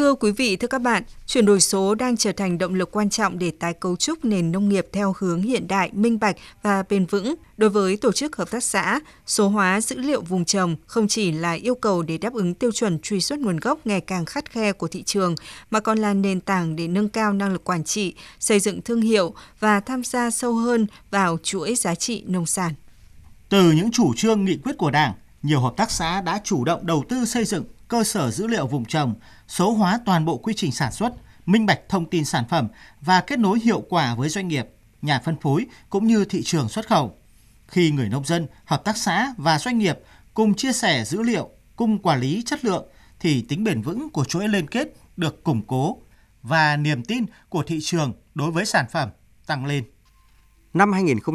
Thưa quý vị, thưa các bạn, chuyển đổi số đang trở thành động lực quan trọng để tái cấu trúc nền nông nghiệp theo hướng hiện đại, minh bạch và bền vững. Đối với tổ chức hợp tác xã, số hóa dữ liệu vùng trồng không chỉ là yêu cầu để đáp ứng tiêu chuẩn truy xuất nguồn gốc ngày càng khắt khe của thị trường, mà còn là nền tảng để nâng cao năng lực quản trị, xây dựng thương hiệu và tham gia sâu hơn vào chuỗi giá trị nông sản. Từ những chủ trương nghị quyết của Đảng, nhiều hợp tác xã đã chủ động đầu tư xây dựng cơ sở dữ liệu vùng trồng, số hóa toàn bộ quy trình sản xuất, minh bạch thông tin sản phẩm và kết nối hiệu quả với doanh nghiệp, nhà phân phối cũng như thị trường xuất khẩu. Khi người nông dân, hợp tác xã và doanh nghiệp cùng chia sẻ dữ liệu, cùng quản lý chất lượng thì tính bền vững của chuỗi liên kết được củng cố và niềm tin của thị trường đối với sản phẩm tăng lên. Năm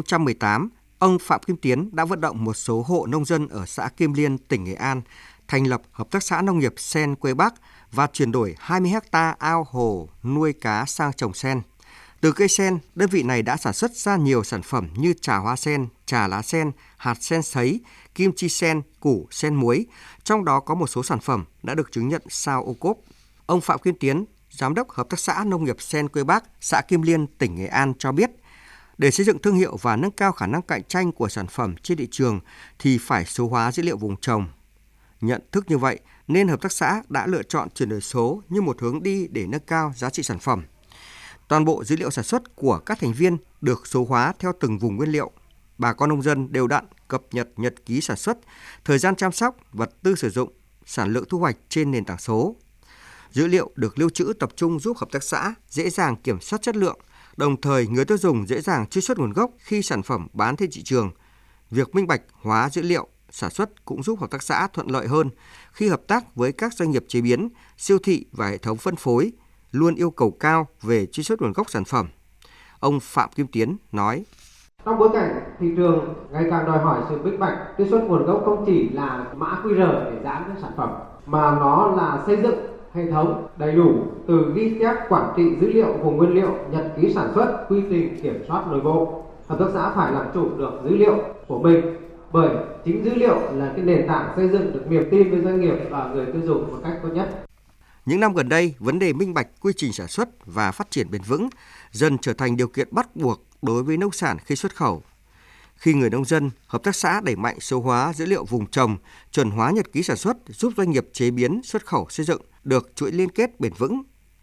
2018, ông Phạm Kim Tiến đã vận động một số hộ nông dân ở xã Kim Liên, tỉnh Nghệ An thành lập Hợp tác xã Nông nghiệp Sen Quế Bắc và chuyển đổi 20 ha ao hồ nuôi cá sang trồng sen. Từ cây sen, đơn vị này đã sản xuất ra nhiều sản phẩm như trà hoa sen, trà lá sen, hạt sen sấy, kim chi sen, củ sen muối. Trong đó có một số sản phẩm đã được chứng nhận sao ô cốp. Ông Phạm Kim Tiến, Giám đốc Hợp tác xã Nông nghiệp Sen Quế Bắc, xã Kim Liên, tỉnh Nghệ An cho biết, để xây dựng thương hiệu và nâng cao khả năng cạnh tranh của sản phẩm trên thị trường thì phải số hóa dữ liệu vùng trồng. Nhận thức như vậy nên hợp tác xã đã lựa chọn chuyển đổi số như một hướng đi để nâng cao giá trị sản phẩm. Toàn bộ dữ liệu sản xuất của các thành viên được số hóa theo từng vùng nguyên liệu. Bà con nông dân đều đặn cập nhật nhật ký sản xuất, thời gian chăm sóc, vật tư sử dụng, sản lượng thu hoạch trên nền tảng số. Dữ liệu được lưu trữ tập trung giúp hợp tác xã dễ dàng kiểm soát chất lượng, đồng thời người tiêu dùng dễ dàng truy xuất nguồn gốc khi sản phẩm bán trên thị trường. Việc minh bạch hóa dữ liệu sản xuất cũng giúp hợp tác xã thuận lợi hơn khi hợp tác với các doanh nghiệp chế biến, siêu thị và hệ thống phân phối, luôn yêu cầu cao về truy xuất nguồn gốc sản phẩm. Ông Phạm Kim Tiến nói: Trong bối cảnh thị trường ngày càng đòi hỏi sự minh bạch, truy xuất nguồn gốc không chỉ là mã QR để dán trên sản phẩm, mà nó là xây dựng hệ thống đầy đủ từ ghi chép quản trị dữ liệu vùng nguyên liệu, nhật ký sản xuất, quy trình kiểm soát nội bộ. Hợp tác xã phải làm chủ được dữ liệu của mình, bởi chính dữ liệu là cái nền tảng xây dựng được niềm tin với doanh nghiệp và người tiêu dùng một cách tốt nhất. Những năm gần đây, vấn đề minh bạch quy trình sản xuất và phát triển bền vững dần trở thành điều kiện bắt buộc đối với nông sản khi xuất khẩu. Khi người nông dân, hợp tác xã đẩy mạnh số hóa dữ liệu vùng trồng, chuẩn hóa nhật ký sản xuất giúp doanh nghiệp chế biến, xuất khẩu xây dựng được chuỗi liên kết bền vững.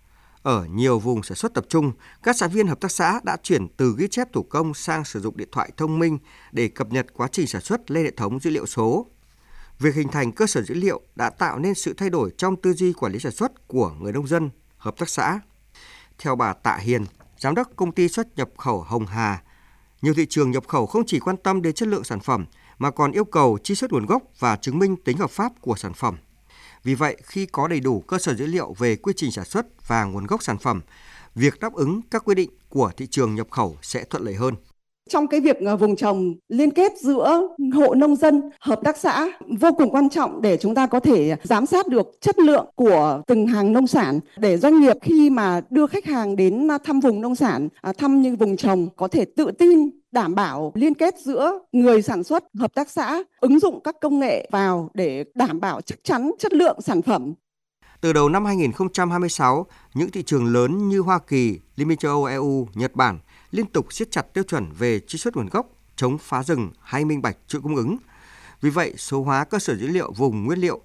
Ở nhiều vùng sản xuất tập trung, các xã viên hợp tác xã đã chuyển từ ghi chép thủ công sang sử dụng điện thoại thông minh để cập nhật quá trình sản xuất lên hệ thống dữ liệu số. Việc hình thành cơ sở dữ liệu đã tạo nên sự thay đổi trong tư duy quản lý sản xuất của người nông dân, hợp tác xã. Theo bà Tạ Hiền, Giám đốc Công ty xuất nhập khẩu Hồng Hà, nhiều thị trường nhập khẩu không chỉ quan tâm đến chất lượng sản phẩm mà còn yêu cầu truy xuất nguồn gốc và chứng minh tính hợp pháp của sản phẩm. Vì vậy, khi có đầy đủ cơ sở dữ liệu về quy trình sản xuất và nguồn gốc sản phẩm, việc đáp ứng các quy định của thị trường nhập khẩu sẽ thuận lợi hơn. Trong cái việc vùng trồng liên kết giữa hộ nông dân, hợp tác xã vô cùng quan trọng để chúng ta có thể giám sát được chất lượng của từng hàng nông sản, để doanh nghiệp khi mà đưa khách hàng đến thăm vùng nông sản, thăm những vùng trồng có thể tự tin đảm bảo liên kết giữa người sản xuất, hợp tác xã, ứng dụng các công nghệ vào để đảm bảo chắc chắn chất lượng sản phẩm. Từ đầu năm 2026, những thị trường lớn như Hoa Kỳ, Liên minh châu Âu EU, Nhật Bản liên tục siết chặt tiêu chuẩn về truy xuất nguồn gốc, chống phá rừng hay minh bạch chuỗi cung ứng. Vì vậy, số hóa cơ sở dữ liệu vùng nguyên liệu